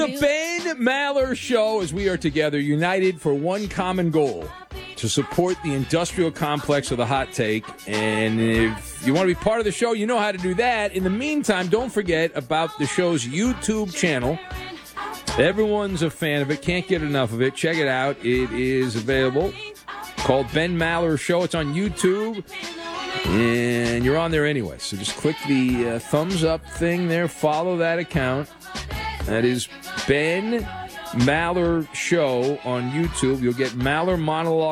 The Ben Maller Show, as we are together, united for one common goal, to support the industrial complex of the Hot Take. And if you want to be part of the show, you know how to do that. In the meantime, don't forget about the show's YouTube channel. Everyone's a fan of it, can't get enough of it. Check it out. It is available, called Ben Maller Show. It's on YouTube, and you're on there anyway. So just click the thumbs up thing there, follow that account. That is Ben Maller Show on YouTube. You'll get Maller monologue